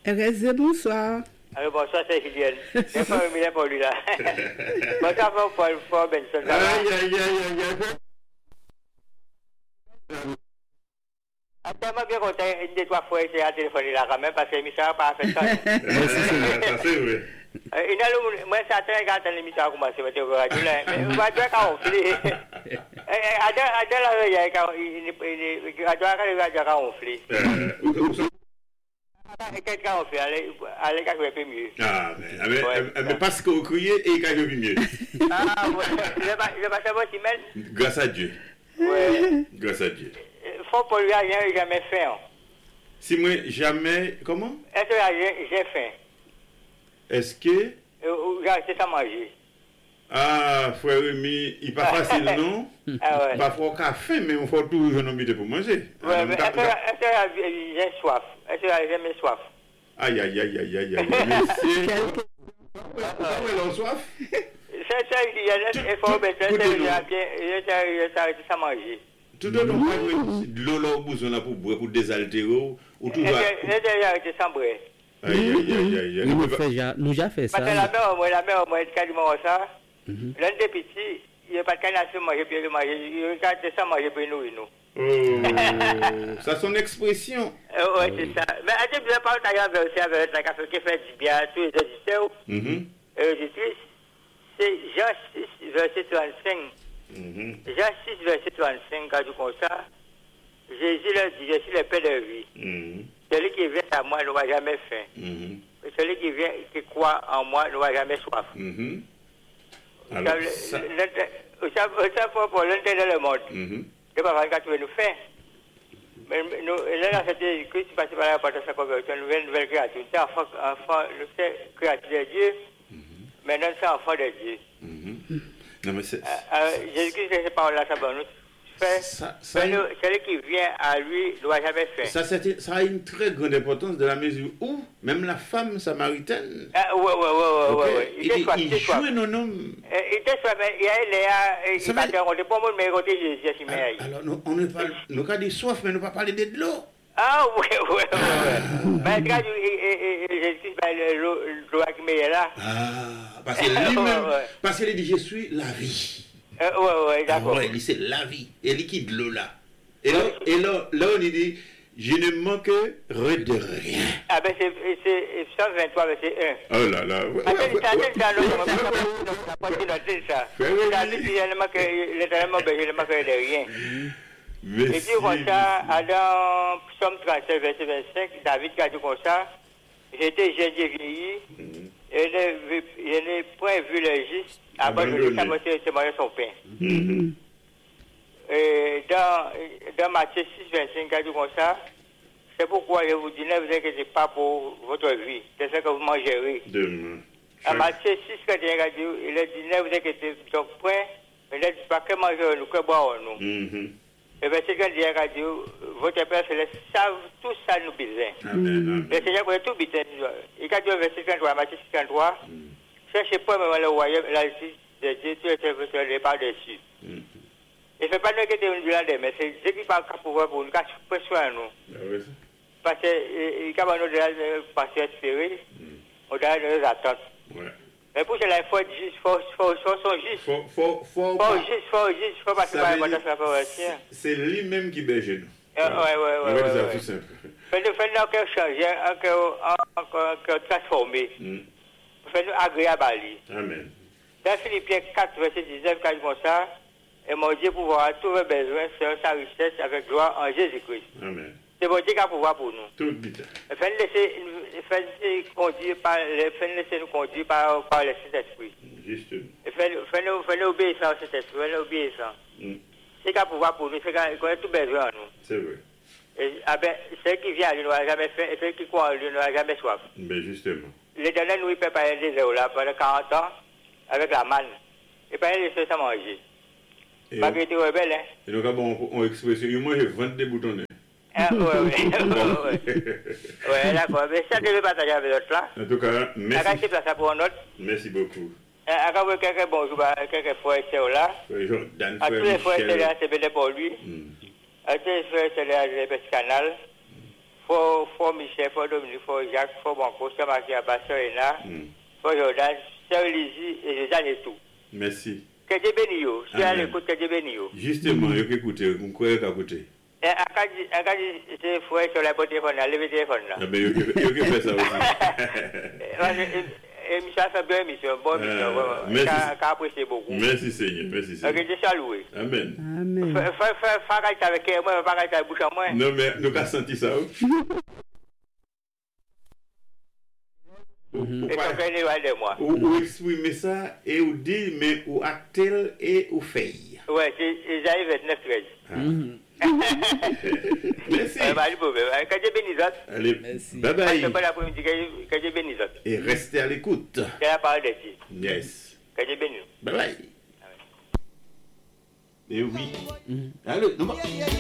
RSZ, bonsoir. Alors bonsoir, c'est Julien. J'ai pas remis pour lui là. Bonsoir pour Benson. Aïe. Actuellement, bien content, une des trois fois, j'ai téléphoné là quand même, parce que l'émission n'a pas fait ça. Ça c'est vrai. Moi, ça a très quand l'émission a commencé, mais tu vois, mais on va dire qu'on flit. Quelqu'un on fait, allez, quand je mieux. Ah, mais parce qu'on criait et quand je vis mieux. Ah, ouais, je vais pas savoir si même. Grâce à Dieu. Ouais. Grâce à Dieu. Faut pour lui rien, jamais fait. Si moi, jamais. Comment? Est-ce que j'ai faim? Est-ce que. J'ai acheté ça manger. Ah, frère Rémi, il n'est pas facile, non? Ah ouais. Parfois, on a faim, mais on faut toujours une envie pour manger. Ouais, mais est-ce que j'ai soif? Est-ce que j'ai soif? Aïe. Monsieur. Pourquoi on soif? C'est ça, il faut mettre ça, ça manger. Tout le monde a de l'eau là au besoin pour boire, pour désaltérer ou tout va. J'ai arrêté sans boire. Aïe. Nous avons fait ça. Parce que la mère, moi, elle quasiment ça. L'un des petits, il n'y a pas de canne à se manger, puis il a ça manger pour nous. Oh, ça son expression. Oui, c'est ça. Mais je ne vais pas d'ailleurs avec la café qui fait du bien à tous les auditeurs et auditrices. C'est Jean 6, verset 35. Jean 6, verset 35, quand tu comme ça, Jésus leur dit, je suis le pain de vie. Celui qui vient à moi n'aura jamais faim. Celui qui croit en moi n'aura jamais soif. Alors, ça pour l'intérêt dans le monde. C'est pas quand tu veux nous faire. Mais nous, là, c'était Christ passé par la porte de sa conversion, nous venons une nouvelle créature. C'est enfant, nous sommes créature de Dieu, maintenant c'est enfant de Dieu. Non, mais c'est. Jésus-Christ, ces paroles-là, ça va nous faire. Celui qui vient à lui ne doit jamais faire. Ça a une très grande importance de la mesure où, même la femme samaritaine. Ouais. Il jouait nos noms. Il était soit, mais il va dire, on n'est pas bon, mais côté Jésus. Alors, on ne parle, nous avons des soif, mais nous ne pas parler de l'eau. Ah, ouais. Mais quand Jésus-Christ, l'eau qui est là. Ah, parce que lui-même, parce qu'il dit, je suis la vie. Ouais, d'accord. Il dit, c'est la vie. Et il quitte l'eau là. Et là, on dit, je ne manquerai de rien. Ah, ben, c'est 123, verset 1. Oh là là. Je ne manquerai de rien. Et puis, comme ça, dans Psaume 37, verset 25, David a dit comme ça, j'étais jeune, j'ai vieilli, et je n'ai point vu le juste abandonner sa moitié de son pain. Et dans Matthieu 6, 25, il a dit comme ça, c'est pourquoi je vous dis, ne vous inquiétez pas pour votre vie, c'est ce que vous mangerez. À Matthieu 6, quand il a dit, ne vous inquiétez point, mais ne dites pas que mangerons-nous, que boirons-nous. Et bien, c'est quand il a dit, votre Père Céleste savent tout ça nous besoin. Amen. Le Seigneur connaît tout besoin. Il a dit au verset 53, Matthieu 53, cherchez pas même le royaume, la justice de Dieu, tout est service par-dessus. Il ne fait pas que nous disons, mais c'est Dieu qui parle pour nous, qui prend soin de nous. Parce qu'il a nous de passer espérer, on doit nous attendre. Mais pour cela, il faut être juste, il faut juste. Faut passer par la conversation. C'est lui-même qui berge nous. Ouais. Tout simple. Fais-nous encore changer, encore transformer. Fais-nous agréable à lui. Amen. Dans Philippiens 4, verset 19, quand il dit ça, et mon Dieu pouvoir tous vos besoins selon sa richesse avec gloire en Jésus-Christ. Amen. C'est mon Dieu qui a pouvoir pour nous. Tout vite. Fais-nous conduire par le Saint-Esprit. Justement. Fais-nous obéir au Saint-Esprit. Fais-nous obéir. C'est qui a pouvoir pour nous. C'est qui connaît tout besoin en nous. C'est vrai. Celui qui vient à lui n'aura jamais faim et celui qui croit en lui n'aura jamais soif. Ben justement. L'Éternel nous préparait des désert là pendant 40 ans avec la manne. Et pas les choses à manger. Malgré tout, rebelle, hein. Et donc, on expression, il mange 20 des boutons. Ouais, d'accord. Mais ça, je vais partager avec l'autre là. En tout cas, merci. Pour un autre. Merci beaucoup. Encore quelques bonjours, quelques fois, c'est là. À tous les fois, c'est là, c'est bien pour lui. À tous les fois, c'est là, le petit canal. Fort Michel, Fort Dominique, Fort Jacques, Fort Banco, Sœur Marie Abba-Sorena, Fort Jordan, Sœur Lizzie et Josiane et tout. Merci. Que Dieu bénisse. Je suis à l'écoute, que Dieu bénisse. Justement, il faut écouter. Vous croyez qu'écouter. C'est fouet sur la téléphone, lever le téléphone là. Ah ben, il faut faire ça aussi. Émission, c'est bien émission, bonne émission. Merci. Qu'apprécier beaucoup. Merci Seigneur, merci Seigneur. Ok, je salue. Amen. Amen. Fais avec moi, pas avec la bouche à moi. Non, mais nous avons senti ça. Et ça fait les de moi. Ou exprimer ça et ou dire, mais ou actel et ou fait. Ouais, j'arrive 29-13. Merci. Que Dieu bénisse. Allez, Merci. bye bye. Bon après-midi, que Dieu bénisse. Et restez à l'écoute. C'est la parole de Dieu. Yes. Que Dieu bénisse. Bye bye. Et oui. Allez, non,